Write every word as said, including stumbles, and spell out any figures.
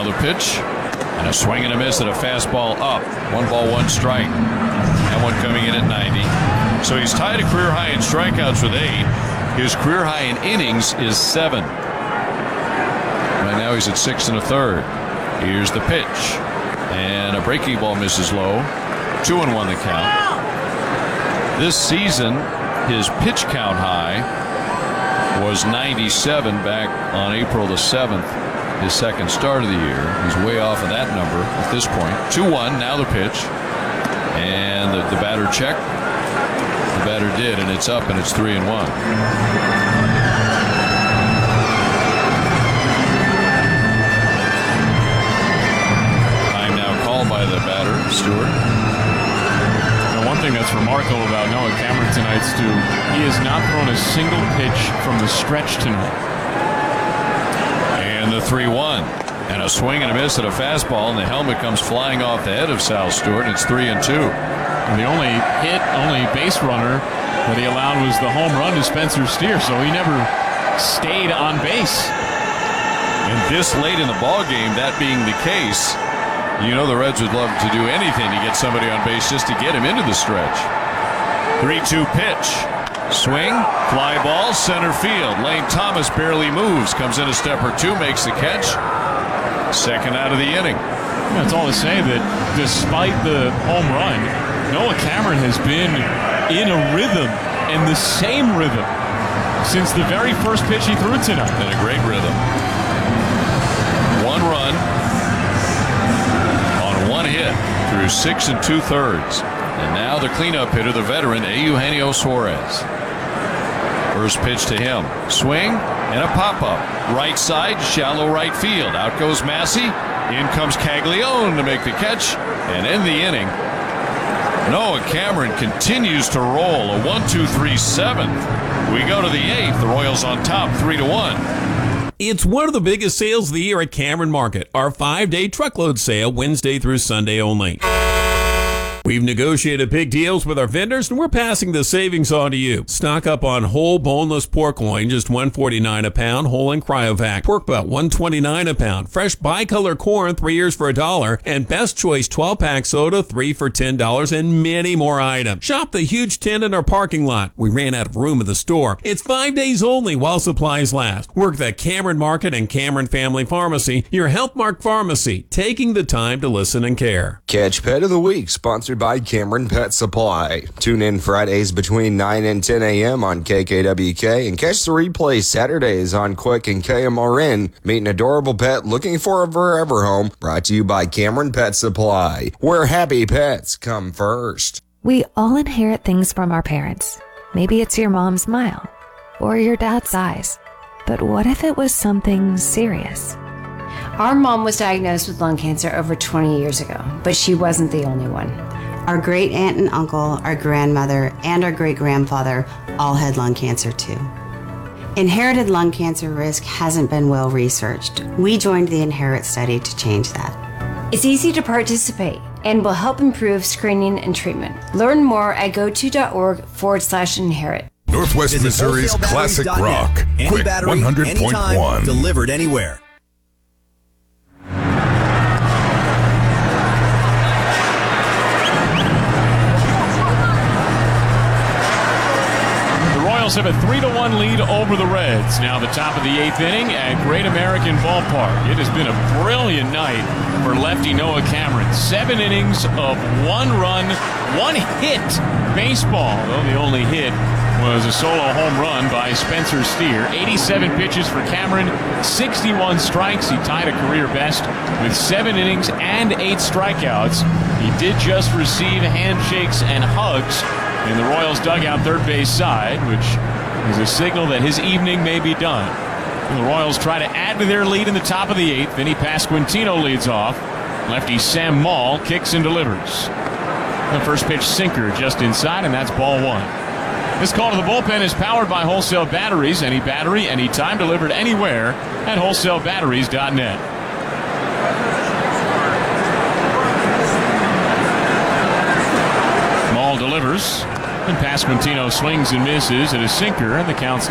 Now the pitch. And a swing and a miss at a fastball up. One ball, one strike. That one coming in at ninety. So he's tied a career high in strikeouts with eight. His career high in innings is seven. Right now he's at six and a third. Here's the pitch. And a breaking ball misses low. Two and one the count. This season, his pitch count high was ninety-seven back on April the seventh. His second start of the year. He's way off of that number at this point. two one, now the pitch. And the, the batter check. The batter did, and it's up, and it's three and one. Time now called by the batter, Stewart. Now, one thing that's remarkable about Noah Cameron tonight, Stu, he has not thrown a single pitch from the stretch tonight. And the three one. And a swing and a miss at a fastball, and the helmet comes flying off the head of Sal Stewart, and it's three and two. And the only hit, only base runner that he allowed was the home run to Spencer Steer, so he never stayed on base. And this late in the ball game, that being the case, you know the Reds would love to do anything to get somebody on base just to get him into the stretch. three two pitch. Swing, fly ball, center field. Lane Thomas barely moves, comes in a step or two, makes the catch. Second out of the inning. That's all to say that despite the home run, Noah Cameron has been in a rhythm, and the same rhythm, since the very first pitch he threw tonight. And a great rhythm. One run on one hit through six and two thirds. And now the cleanup hitter, the veteran, Eugenio Suarez. First pitch to him. Swing and a pop-up. Right side, shallow right field. Out goes Massey. In comes Caglione to make the catch and end the inning. Noah Cameron continues to roll. A one two three seventh. We go to the eighth. The Royals on top, three to one. It's one of the biggest sales of the year at Cameron Market. Our five-day truckload sale, Wednesday through Sunday only. We've negotiated big deals with our vendors, and we're passing the savings on to you. Stock up on whole boneless pork loin, just one forty-nine a pound, whole and cryovac. Pork butt, one twenty-nine a pound. Fresh bicolor corn, three ears for a dollar. And Best Choice twelve-pack soda, three for ten dollars, and many more items. Shop the huge tent in our parking lot. We ran out of room in the store. It's five days only while supplies last. Work the Cameron Market and Cameron Family Pharmacy, your HealthMark pharmacy, taking the time to listen and care. Catch Pet of the Week, sponsored by Cameron Pet Supply. Tune in Fridays between nine and ten a.m. on K K W K and catch the replay Saturdays on Quick and K M R N. Meet an adorable pet looking for a forever home. Brought to you by Cameron Pet Supply, where happy pets come first. We all inherit things from our parents. Maybe it's your mom's smile or your dad's eyes. But what if it was something serious? Our mom was diagnosed with lung cancer over twenty years ago, but she wasn't the only one. Our great aunt and uncle, our grandmother, and our great grandfather all had lung cancer too. Inherited lung cancer risk hasn't been well researched. We joined the Inherit study to change that. It's easy to participate and will help improve screening and treatment. Learn more at goto.org forward slash inherit. Northwest Visit Missouri's classic wholesale battery dot net. rock. Any Quick battery, one hundred point anytime, one. delivered anywhere. Have a three to one lead over the Reds. Now the top of the eighth inning at Great American Ballpark. It has been a brilliant night for lefty Noah Cameron. Seven innings of one run, one hit baseball. Though the only hit was a solo home run by Spencer Steer. eighty-seven pitches for Cameron, sixty-one strikes. He tied a career best with seven innings and eight strikeouts. He did just receive handshakes and hugs in the Royals dugout third base side, which is a signal that his evening may be done. And the Royals try to add to their lead in the top of the eighth. Vinny Pasquantino leads off. Lefty Sam Maul kicks and delivers. The first pitch sinker just inside, and that's ball one. This call to the bullpen is powered by Wholesale Batteries. Any battery, anytime, delivered anywhere at wholesale batteries dot net. Maul delivers, and Pasquantino swings and misses at a sinker, and the count's